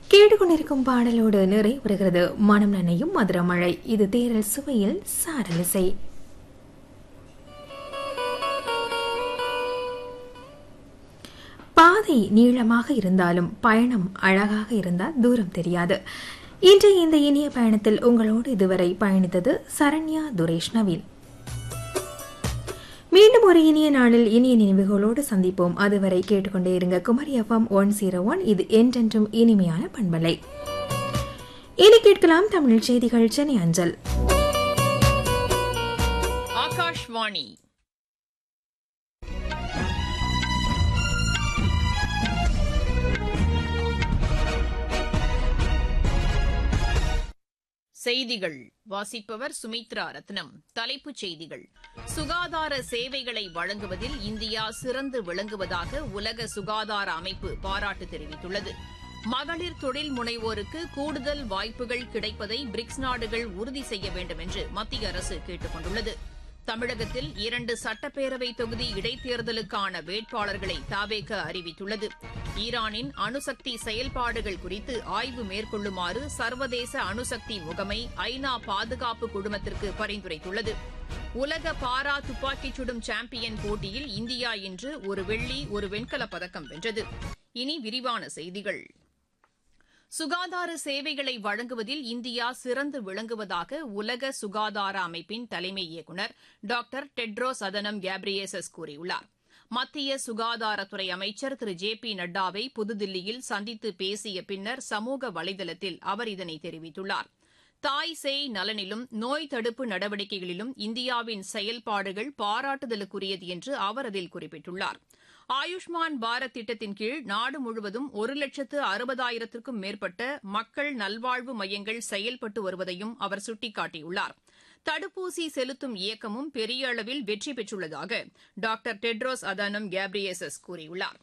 கேட்டுக்கொண்டிருக்கும் பாடலோடு நிறைவுறுகிறது மனம் நனையும் மதுரமழை. இது தேரல் சுவையில் சாரலிசை. பாதை நீளமாக இருந்தாலும் பயணம் அழகாக இருந்தால் தூரம் தெரியாது. இன்றைய இந்த இனிய பயணத்தில் உங்களோடு இதுவரை பயணித்தது சரண்யா துரேஷ் நவீன். மீண்டும் ஒரு இனிய நாளில் இனிய நினைவுகளோடு சந்திப்போம். அதுவரை கேட்டுக்கொண்டே இருங்க குமரி FM 101. இது என்றென்றும் இனிமையான பண்பலை. இனி கேட்கலாம் தமிழ் செய்திகள் சென்னை அஞ்சல். ஆகாஷ்வாணி செய்திகள் வாசிப்பவர் சுமித்ரா ரத்னம். தலைப்புச் செய்திகள்: சுகாதார சேவைகளை வழங்குவதில் இந்தியா சிறந்து விளங்குவதாக உலக சுகாதார அமைப்பு பாராட்டு தெரிவித்துள்ளது. மகளிர் தொழில் முனைவோருக்கு கூடுதல் வாய்ப்புகள் கிடைப்பதை பிரிக்ஸ் நாடுகள் உறுதி செய்ய வேண்டும் என்று மத்திய அரசு கேட்டுக் கொண்டுள்ளது. தமிழகத்தில் 2 சட்டப்பேரவை தொகுதி இடைத்தேர்தலுக்கான வேட்பாளர்களை தவேக அறிவித்துள்ளது. ஈரானின் அணுசக்தி செயல்பாடுகள் குறித்து ஆய்வு மேற்கொள்ளுமாறு சர்வதேச அணுசக்தி முகமை ஐநா பாதுகாப்பு குழுமத்திற்கு பரிந்துரைத்துள்ளது. உலக பாரா துப்பாக்கிச் சுடும் சாம்பியன் போட்டியில் இந்தியா இன்று ஒரு வெள்ளி, ஒரு வெண்கலப் பதக்கம் வென்றது. இனி விரிவான செய்திகள். சுகாதார சேவைகளை வழங்குவதில் இந்தியா சிறந்து விளங்குவதாக உலக சுகாதார அமைப்பின் தலைமை இயக்குநர் டாக்டர் டெட்ரோஸ் அதனம் கேப்ரியேசஸ் கூறியுள்ளார். மத்திய சுகாதாரத்துறை அமைச்சர் திரு ஜே.பி. நட்டாவை புதுதில்லியில் சந்தித்து பேசிய பின்னர் சமூக வலைதளத்தில் அவர் இதனை தெரிவித்துள்ளார். தாய் சேய் நலனிலும் நோய் தடுப்பு நடவடிக்கைகளிலும் இந்தியாவின் செயல்பாடுகள் பாராட்டுதலுக்குரியது என்று அவர் அதில் குறிப்பிட்டுள்ளார். ஆயுஷ்மான் பாரத் திட்டத்தின் கீழ் நாடு முழுவதும் 1,60,000க்கும் மேற்பட்ட மக்கள் நல்வாழ்வு மையங்கள் செயல்பட்டு வருவதையும் அவர் சுட்டிக்காட்டியுள்ளார். தடுப்பூசி செலுத்தும் இயக்கமும் பெரிய அளவில் வெற்றி பெற்றுள்ளதாக டாக்டர் டெட்ரோஸ் அதனம் கேப்ரியேசஸ் கூறியுள்ளார்.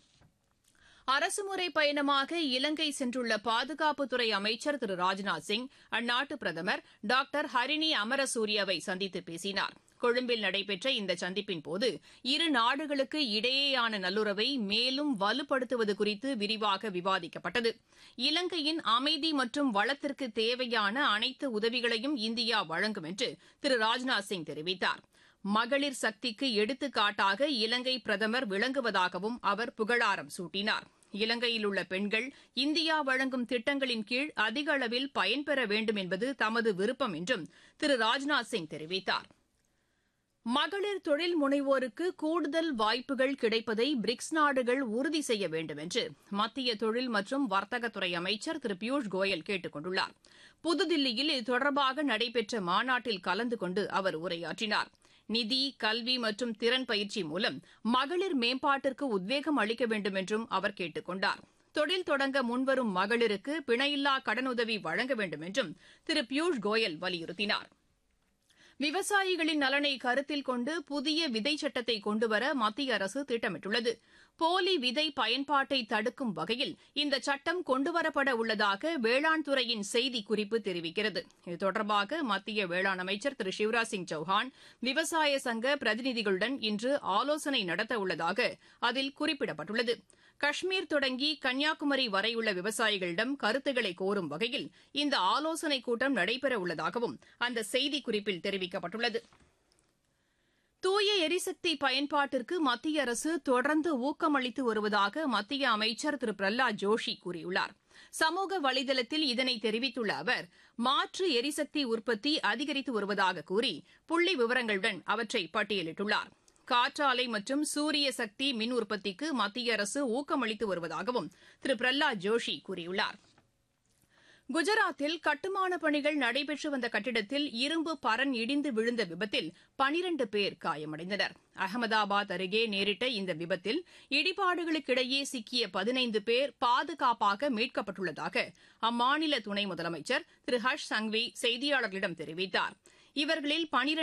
அரசுமுறை பயணமாக இலங்கை சென்றுள்ள பாதுகாப்புத்துறை அமைச்சர் திரு ராஜ்நாத் சிங் அந்நாட்டு பிரதமர் டாக்டர் ஹரிணி அமரசூரியவை சந்தித்து பேசினார். கொழும்பில் நடைபெற்ற இந்த சந்திப்பின்போது இரு நாடுகளுக்கு இடையேயான நல்லுறவை மேலும் வலுப்படுத்துவது குறித்து விரிவாக விவாதிக்கப்பட்டது. இலங்கையின் அமைதி மற்றும் வளத்திற்கு தேவையான அனைத்து உதவிகளையும் இந்தியா வழங்கும் என்று திரு ராஜ்நாத் சிங் தெரிவித்தார். மகளிர் சக்திக்கு எடுத்துக்காட்டாக இலங்கை பிரதமர் விளங்குவதாகவும் அவர் புகழாரம் சூட்டினார். இலங்கையில் உள்ள பெண்கள் இந்தியா வழங்கும் திட்டங்களின் கீழ் அதிக அளவில் பயன்பெற வேண்டும் என்பது தமது விருப்பம் என்றும் திரு ராஜ்நாத் சிங் தெரிவித்தார். மகளிர் தொழில் முனைவோருக்கு கூடுதல் வாய்ப்புகள் கிடைப்பதை பிரிக்ஸ் நாடுகள் உறுதி செய்ய வேண்டும் என்று மத்திய தொழில் மற்றும் வர்த்தகத்துறை அமைச்சர் திரு பியூஷ் கோயல் கேட்டுக் கொண்டுள்ளார். புதுதில்லியில் இது தொடர்பாக நடைபெற்ற மாநாட்டில் கலந்து கொண்டு அவர் உரையாற்றினார். நிதி, கல்வி மற்றும் திறன் பயிற்சி மூலம் மகளிர் மேம்பாட்டிற்கு உத்வேகம் அளிக்க வேண்டும் என்றும் அவர் கேட்டுக் கொண்டார். தொழில் தொடங்க முன்வரும் மகளிருக்கு பிணையில்லா கடனுதவி வழங்க வேண்டும் என்றும் திரு பியூஷ் கோயல் வலியுறுத்தினார். விவசாயிகளின் நலனை கருத்தில் கொண்டு புதிய விதை சட்டத்தை கொண்டுவர மத்திய அரசு திட்டமிட்டுள்ளது. போலி விதை பயன்பாட்டை தடுக்கும் வகையில் இந்த சட்டம் கொண்டுவரப்பட உள்ளதாக வேளாண் துறையின் செய்திக்குறிப்பு தெரிவிக்கிறது. இது தொடர்பாக மத்திய வேளாண் அமைச்சர் திரு சிவராஜ் சிங் சௌஹான் விவசாய சங்க பிரதிநிதிகளுடன் இன்று ஆலோசனை நடத்த உள்ளதாக அதில் குறிப்பிடப்பட்டுள்ளது. காஷ்மீர் தொடங்கி கன்னியாகுமரி வரையுள்ள விவசாயிகளிடம் கருத்துக்களை கோரும் வகையில் இந்த ஆலோசனைக் கூட்டம் நடைபெற உள்ளதாகவும் அந்த செய்திக்குறிப்பில் தெரிவிக்கப்பட்டுள்ளது. தூய எரிசக்தி பயன்பாட்டிற்கு மத்திய அரசு தொடர்ந்து ஊக்கமளித்து வருவதாக மத்திய அமைச்சர் திரு பிரஹ்லாத் ஜோஷி கூறியுள்ளார். சமூக வலைதளத்தில் இதனை தெரிவித்துள்ள அவர், மாற்று எரிசக்தி உற்பத்தி அதிகரித்து வருவதாக கூறி புள்ளி விவரங்களுடன் அவற்றை பட்டியலிட்டுள்ளார். காற்றாலை மற்றும் சூரிய சக்தி மின் உற்பத்திக்கு மத்திய அரசு ஊக்கமளித்து வருவதாகவும் திரு பிரஹ்லாத் ஜோஷி கூறியுள்ளார். குஜராத்தில் கட்டுமான பணிகள் நடைபெற்று வந்த கட்டிடத்தில் இரும்பு பரண் இடிந்து விழுந்த விபத்தில் 12 பேர் காயமடைந்தனர். அகமதாபாத் அருகே நேரிட்ட இந்த விபத்தில் இடிபாடுகளுக்கிடையே சிக்கிய 15 பேர் பாதுகாப்பாக மீட்கப்பட்டுள்ளதாக அம்மாநில துணை முதலமைச்சர் திரு ஹர்ஷ் சங்வி செய்தியாளர்களிடம் தெரிவித்தார். இவர்களில் 12